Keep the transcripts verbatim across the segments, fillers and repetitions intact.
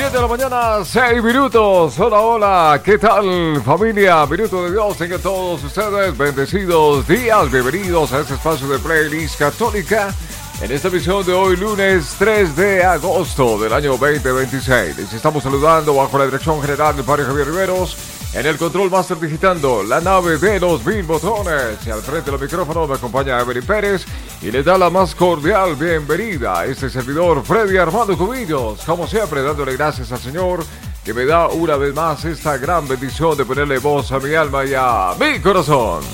siete de la mañana, seis minutos. Hola, hola, ¿qué tal, familia? Minuto de Dios, tengan todos ustedes bendecidos días. Bienvenidos a este espacio de Playlist Católica. En esta emisión de hoy, lunes tres de agosto del año veinte veintiséis. Les estamos saludando bajo la dirección general del padre Javier Riveros. En el control master digitando la nave de los mil botones. Y al frente del micrófono me acompaña Evelyn Pérez. Y le da la más cordial bienvenida a este servidor Freddy Armando Cubillos. Como siempre, dándole gracias al Señor que me da una vez más esta gran bendición de ponerle voz a mi alma y a mi corazón.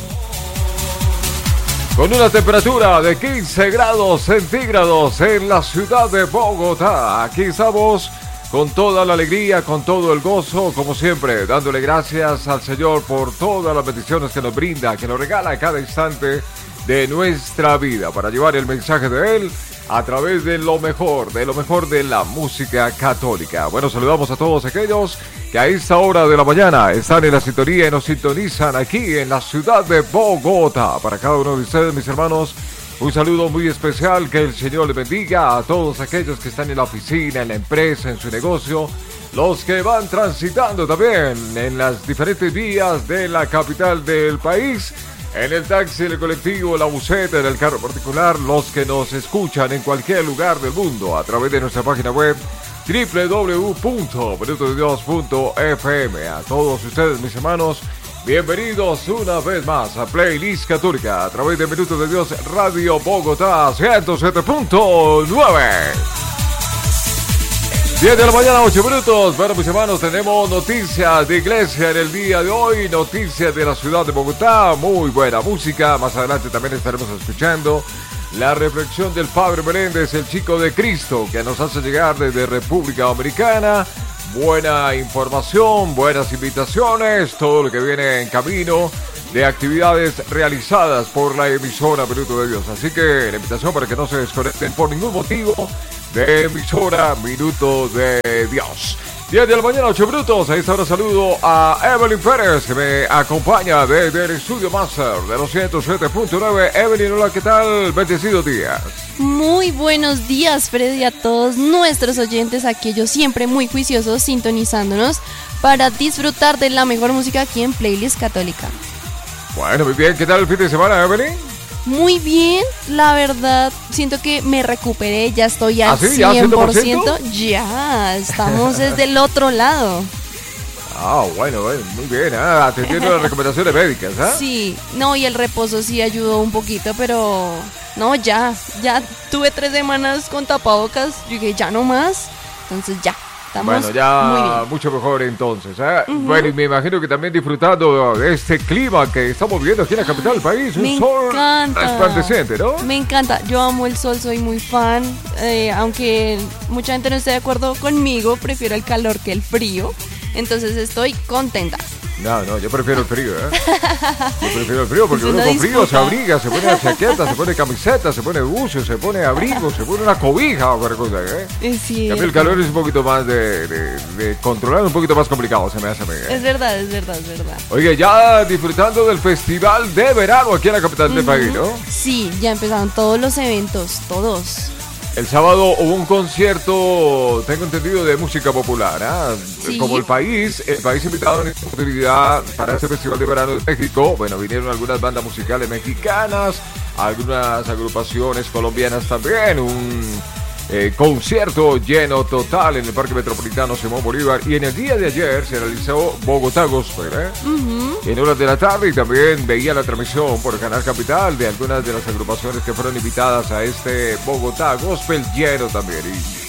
Con una temperatura de quince grados centígrados en la ciudad de Bogotá. Aquí estamos con toda la alegría, con todo el gozo, como siempre, dándole gracias al Señor por todas las bendiciones que nos brinda, que nos regala a cada instante de nuestra vida, para llevar el mensaje de Él a través de lo mejor, de lo mejor de la música católica. Bueno, saludamos a todos aquellos que a esta hora de la mañana están en la sintonía y nos sintonizan aquí en la ciudad de Bogotá. Para cada uno de ustedes, mis hermanos, un saludo muy especial, que el Señor les bendiga a todos aquellos que están en la oficina, en la empresa, en su negocio, los que van transitando también en las diferentes vías de la capital del país, en el taxi, en el colectivo, en la buseta, en el carro particular, los que nos escuchan en cualquier lugar del mundo a través de nuestra página web doble u doble u doble u punto minuto de dios punto f m. A todos ustedes, mis hermanos, bienvenidos una vez más a Playlist Católica a través de Minuto de Dios Radio Bogotá ciento siete punto nueve. diez de la mañana, ocho minutos. Bueno, mis hermanos, tenemos noticias de iglesia en el día de hoy, noticias de la ciudad de Bogotá, muy buena música. Más adelante también estaremos escuchando la reflexión del Padre Meléndez, el chico de Cristo, que nos hace llegar desde República Dominicana. Buena información, buenas invitaciones, todo lo que viene en camino de actividades realizadas por la emisora Minuto de Dios. Así que la invitación para que no se desconecten por ningún motivo de emisora Minuto de Dios. diez de la mañana, ocho minutos. A esta hora saludo a Evelyn Pérez, que me acompaña desde el estudio Master de los ciento siete punto nueve. Evelyn, hola, ¿qué tal? Bendecidos días. Muy buenos días, Freddy, a todos nuestros oyentes, aquellos siempre muy juiciosos, sintonizándonos para disfrutar de la mejor música aquí en Playlist Católica. Bueno, muy bien. ¿Qué tal el fin de semana, Evelyn? Muy bien, la verdad, siento que me recuperé, ya estoy al ¿Ah, sí? ¿Ya cien por ciento. Ya, estamos desde el otro lado. Ah, bueno, bueno, muy bien, ah, atendiendo las recomendaciones médicas, ¿ah? Sí, no, y el reposo sí ayudó un poquito, pero no, ya, ya tuve tres semanas con tapabocas, yo dije, ya no más, entonces ya. Estamos bueno, ya muy bien. Mucho mejor entonces, ¿eh? Uh-huh. Bueno, y me imagino que también disfrutando de este clima que estamos viviendo aquí en la capital del país. Me un sol encanta. resplandeciente, ¿no? Me encanta, yo amo el sol, soy muy fan, eh, aunque mucha gente no esté de acuerdo conmigo, prefiero el calor que el frío, entonces estoy contenta. No, no, yo prefiero el frío, ¿eh? Yo prefiero el frío porque Es uno una con frío disputa. se abriga, se pone la chaqueta, se pone camiseta, se pone buzo, se pone abrigo, se pone una cobija o cualquier cosa, ¿eh? Es cierto. También el calor es un poquito más de, de, de controlar, un poquito más complicado, se me hace a mí, ¿eh? Es verdad, es verdad, es verdad. Oye, ya disfrutando del festival de verano aquí en la capital del Ujú. país, ¿no? Sí, ya empezaron todos los eventos, todos. El sábado hubo un concierto, tengo entendido, de música popular, ¿ah? Sí. Como el país, el país invitado en esta oportunidad para este Festival de Verano de México. Bueno, vinieron algunas bandas musicales mexicanas, algunas agrupaciones colombianas también, un eh, concierto lleno total en el Parque Metropolitano Simón Bolívar. Y en el día de ayer se realizó Bogotá Gospel, ¿eh? Uh-huh. En horas de la tarde, y también veía la transmisión por el Canal Capital de algunas de las agrupaciones que fueron invitadas a este Bogotá Gospel lleno también,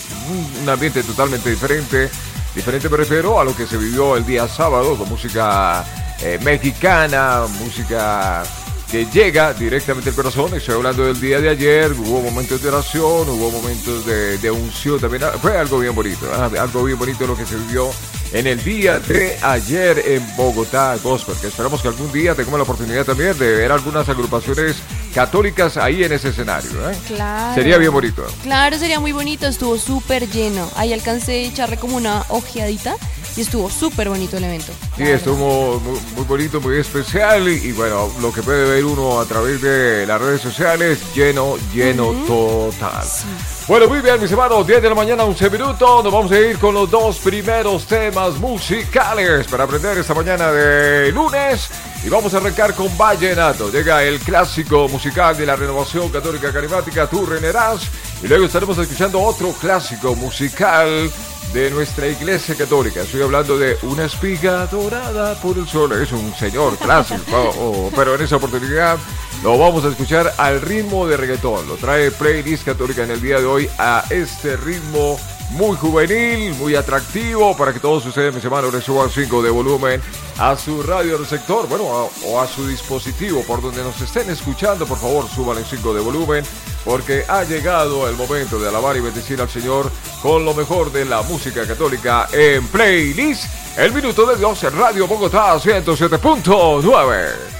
y un ambiente totalmente diferente. Diferente me refiero a lo que se vivió el día sábado con música eh, mexicana, música que llega directamente al corazón. Estoy hablando del día de ayer, hubo momentos de oración, hubo momentos de, de unción también. Fue algo bien bonito, ¿eh? Algo bien bonito lo que se vivió en el día de ayer en Bogotá Gospel, que esperamos que algún día tengamos la oportunidad también de ver algunas agrupaciones católicas ahí en ese escenario, ¿eh? Claro. Sería bien bonito. Claro, sería muy bonito, estuvo súper lleno. Ahí alcancé a echarle como una ojeadita y estuvo súper bonito el evento. Sí, estuvo muy, muy bonito, muy especial y, y bueno, lo que puede ver uno a través de las redes sociales, lleno, lleno uh-huh. total. Sí. Bueno, muy bien, mis hermanos, diez de la mañana, once minutos, nos vamos a ir con los dos primeros temas musicales para aprender esta mañana de lunes y vamos a arrancar con Vallenato. Llega el clásico musical de la Renovación Católica Carismática, Tú Reinerás, y luego estaremos escuchando otro clásico musical de nuestra Iglesia Católica. Estoy hablando de Una espiga dorada por el sol. Es un señor clásico, oh, oh, pero en esa oportunidad lo vamos a escuchar al ritmo de reggaetón. Lo trae Playlist Católica en el día de hoy a este ritmo muy juvenil, muy atractivo, para que todos ustedes, mis hermanos, le suban cinco de volumen a su radio receptor, bueno, a, o a su dispositivo, por donde nos estén escuchando. Por favor, súbanle cinco de volumen, porque ha llegado el momento de alabar y bendecir al Señor con lo mejor de la música católica en Playlist. El minuto de Dios en Radio Bogotá ciento siete punto nueve.